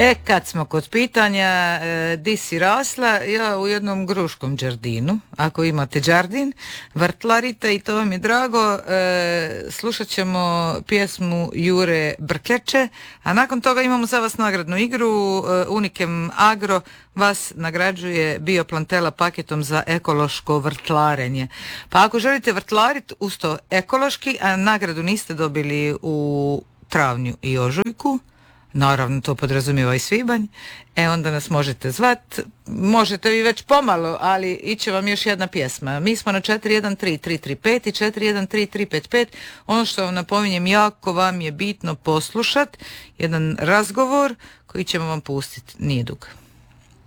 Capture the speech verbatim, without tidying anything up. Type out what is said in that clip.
E, kad smo kod pitanja e, di si rasla, ja u jednom gruškom džardinu, ako imate džardin, vrtlarite i to vam je drago, e, slušat ćemo pjesmu Jure Brkeče, a nakon toga imamo za vas nagradnu igru, e, Unikem Agro vas nagrađuje Bioplantela paketom za ekološko vrtlarenje. Pa ako želite vrtlariti uz to ekološki, a nagradu niste dobili u travnju i ožujku, naravno to podrazumijeva i svibanj, e onda nas možete zvat, možete vi već pomalo, ali iće vam još jedna pjesma. Mi smo na četiri jedan tri tri tri pet i četiri jedan tri tri pet pet. Ono što vam napominjem, jako vam je bitno poslušat jedan razgovor koji ćemo vam pustiti, nije dug.